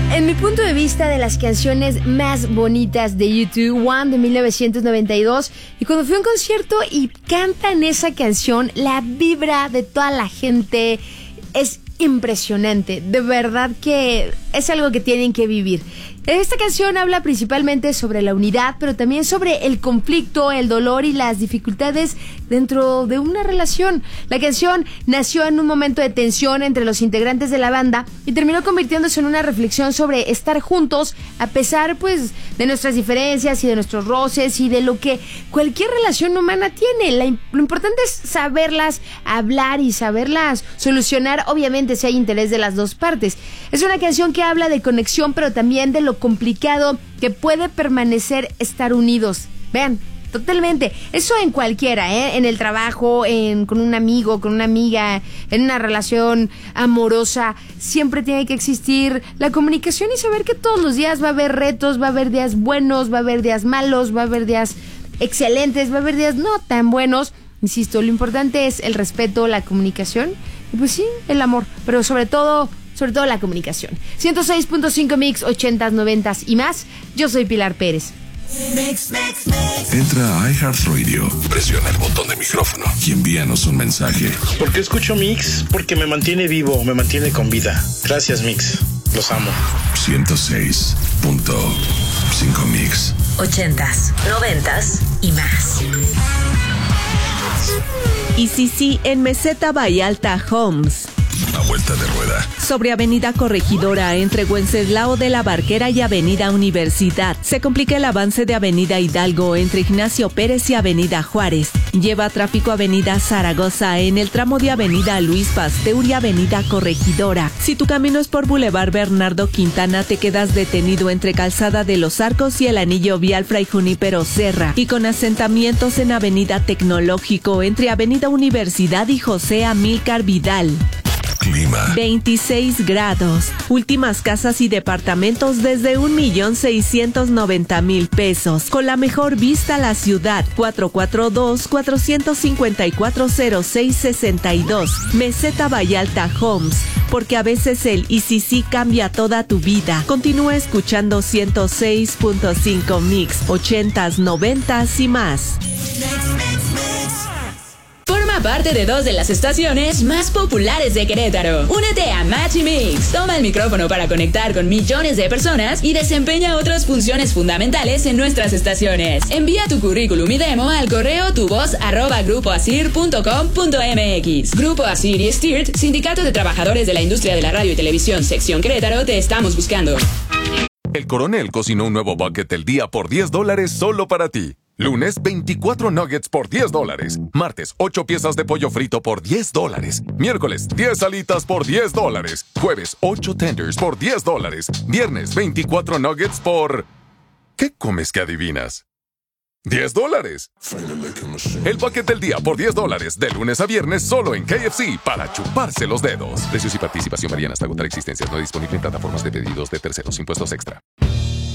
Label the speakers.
Speaker 1: En mi punto de vista, de las canciones más bonitas de U2, One de 1992, y cuando fui a un concierto y cantan esa canción, la vibra de toda la gente es impresionante. De verdad que es algo que tienen que vivir. Esta canción habla principalmente sobre la unidad, pero también sobre el conflicto, el dolor y las dificultades dentro de una relación. La canción nació en un momento de tensión entre los integrantes de la banda y terminó convirtiéndose en una reflexión sobre estar juntos a pesar, pues, de nuestras diferencias y de nuestros roces y de lo que cualquier relación humana tiene. Lo importante es saberlas hablar y saberlas solucionar, obviamente si hay interés de las dos partes. Es una canción que habla de conexión, pero también de lo complicado que puede permanecer estar unidos. Vean, totalmente. Eso en cualquiera, en el trabajo, con un amigo, con una amiga, en una relación amorosa. Siempre tiene que existir la comunicación y saber que todos los días va a haber retos, va a haber días buenos, va a haber días malos, va a haber días excelentes, va a haber días no tan buenos. Insisto, lo importante es el respeto, la comunicación y pues sí, el amor, pero sobre todo la comunicación. 106.5 Mix, 80s, 90s y más. Yo soy Pilar Pérez.
Speaker 2: Entra a iHeartRadio, presiona el botón de micrófono y envíanos un mensaje.
Speaker 3: ¿Por qué escucho Mix? Porque me mantiene vivo, me mantiene con vida. Gracias, Mix. Los amo.
Speaker 2: 106.5 Mix.
Speaker 4: 80s, 90s y más.
Speaker 5: Y sí, en Meseta Vallalta Homes.
Speaker 2: A vuelta de rueda.
Speaker 5: Sobre Avenida Corregidora, entre Wenceslao de la Barquera y Avenida Universidad. Se complica el avance de Avenida Hidalgo entre Ignacio Pérez y Avenida Juárez. Lleva tráfico Avenida Zaragoza en el tramo de Avenida Luis Pasteur y Avenida Corregidora. Si tu camino es por Boulevard Bernardo Quintana, te quedas detenido entre Calzada de los Arcos y el anillo vial Fray Junípero Serra. Y con asentamientos en Avenida Tecnológico entre Avenida Universidad y José Amílcar Vidal.
Speaker 2: Clima.
Speaker 5: 26 grados. Últimas casas y departamentos desde 1,690,000 pesos. Con la mejor vista a la ciudad. 442-454-0662. Meseta Vallalta Homes. Porque a veces el ICC cambia toda tu vida. Continúa escuchando 106.5 Mix. 80s, 90s y más.
Speaker 6: Forma parte de 2 de las estaciones más populares de Querétaro. Únete a Match y Mix. Toma el micrófono para conectar con millones de personas y desempeña otras funciones fundamentales en nuestras estaciones. Envía tu currículum y demo al correo tuvoz@grupoasir.com.mx. Grupo Asir y Stirt, Sindicato de Trabajadores de la Industria de la Radio y Televisión, Sección Querétaro, te estamos buscando.
Speaker 7: El Coronel cocinó un nuevo bucket del día por $10 solo para ti. Lunes, 24 nuggets por $10. Martes, 8 piezas de pollo frito por $10. Miércoles, 10 alitas por $10. Jueves, 8 tenders por $10. Viernes, 24 nuggets por... ¿Qué comes que adivinas? $10. El paquete del día por $10. De lunes a viernes solo en KFC para chuparse los dedos. Precios y participación varían hasta agotar existencias. No disponible en plataformas de pedidos de terceros. Impuestos extra.